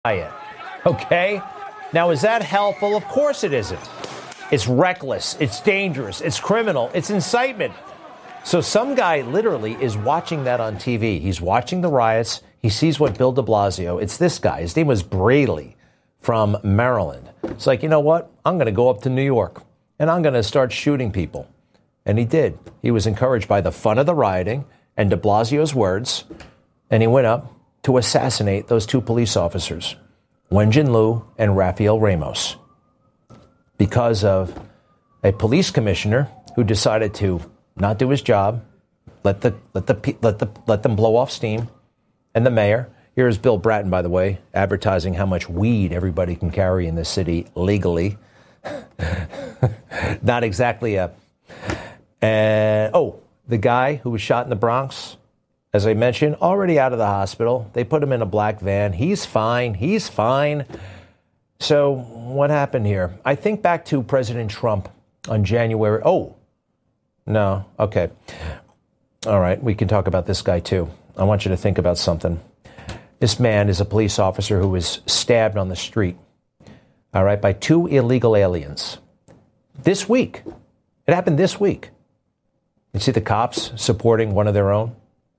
riot. Okay? Now, is that helpful? Of course it isn't. It's reckless. It's dangerous. It's criminal. It's incitement. So some guy literally is watching that on TV. He's watching the riots. He sees what Bill de Blasio, it's this guy. His name was Braley from Maryland. It's like, you know what? I'm going to go up to New York and I'm going to start shooting people. And he did. He was encouraged by the fun of the rioting and de Blasio's words. And he went up to assassinate those two police officers, Wenjin Liu and Rafael Ramos, because of a police commissioner who decided to not do his job, let them blow off steam, and the mayor. Here's Bill Bratton, by the way, advertising how much weed everybody can carry in this city legally. Not exactly a. The guy who was shot in the Bronx, as I mentioned, already out of the hospital. They put him in a black van. He's fine. He's fine. So what happened here? I think back to President Trump on January. Oh, no. Okay. All right. We can talk about this guy, too. I want you to think about something. This man is a police officer who was stabbed on the street, all right, by two illegal aliens. This week. It happened this week. You see the cops supporting one of their own?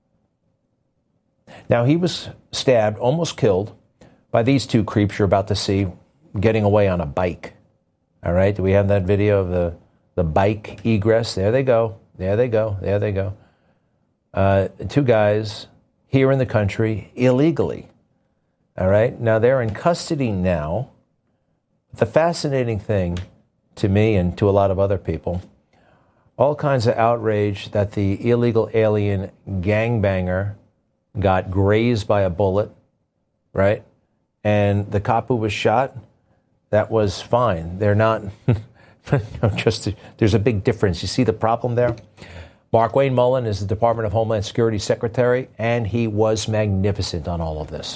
Now, he was stabbed, almost killed, by these two creeps you're about to see getting away on a bike. All right? Do we have that video of the bike egress? There they go. There they go. There they go. Two guys here in the country illegally. All right? Now, they're in custody now. The fascinating thing to me and to a lot of other people, all kinds of outrage that the illegal alien gangbanger got grazed by a bullet, right? And the cop who was shot, that was fine. They're not, there's a big difference. You see the problem there? Markwayne Mullin is the Department of Homeland Security Secretary, and he was magnificent on all of this.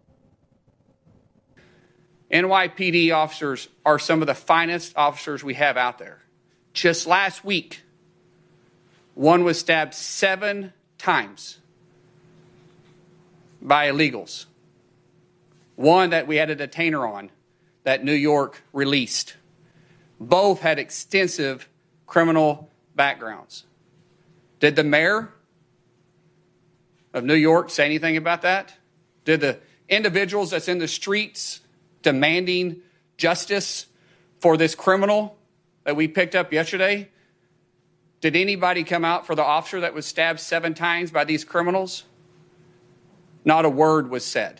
NYPD officers are some of the finest officers we have out there. Just last week, one was stabbed 7 times by illegals. One that we had a detainer on that New York released. Both had extensive criminal backgrounds. Did the mayor of New York say anything about that? Did the individuals that's in the streets demanding justice for this criminal that we picked up yesterday, did anybody come out for the officer that was stabbed 7 times by these criminals? Not a word was said.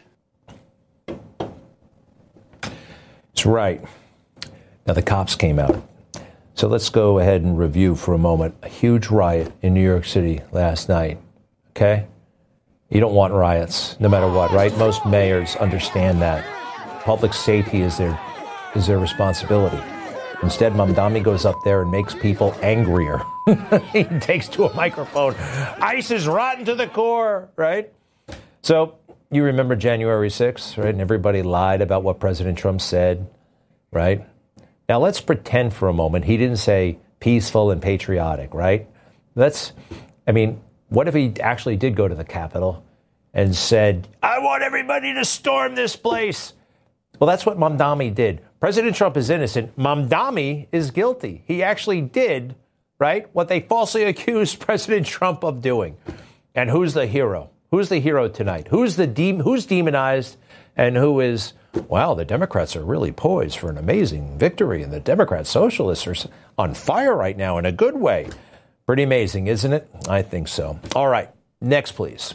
That's right. Now, the cops came out. So let's go ahead and review for a moment a huge riot in New York City last night. Okay? You don't want riots, no matter what, right? Most mayors understand that. Public safety is their responsibility. Instead, Mamdani goes up there and makes people angrier. He takes to a microphone. ICE is rotten to the core, right? So you remember January 6th, right? And everybody lied about what President Trump said, right? Now let's pretend for a moment he didn't say peaceful and patriotic, right? What if he actually did go to the Capitol and said, I want everybody to storm this place? Well, that's what Mamdani did. President Trump is innocent. Mamdani is guilty. He actually did, right, what they falsely accused President Trump of doing. And who's the hero? Who's the hero tonight? Who's demonized and who is, wow, the Democrats are really poised for an amazing victory and the Democrat socialists are on fire right now in a good way. Pretty amazing, isn't it? I think so. All right, next, please.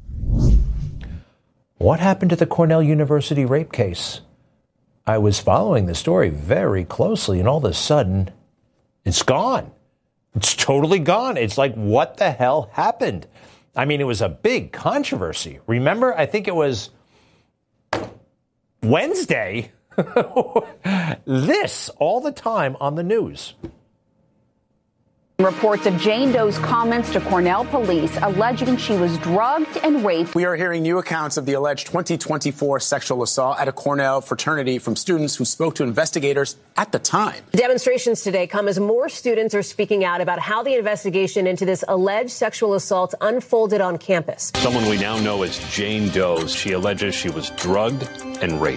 What happened to the Cornell University rape case? I was following the story very closely, and all of a sudden, it's gone. It's totally gone. It's like, what the hell happened? I mean, it was a big controversy. Remember, I think it was Wednesday. This all the time on the news. Reports of Jane Doe's comments to Cornell police alleging she was drugged and raped. We are hearing new accounts of the alleged 2024 sexual assault at a Cornell fraternity from students who spoke to investigators at the time. Demonstrations today come as more students are speaking out about how the investigation into this alleged sexual assault unfolded on campus. Someone we now know as Jane Doe. She alleges she was drugged and raped.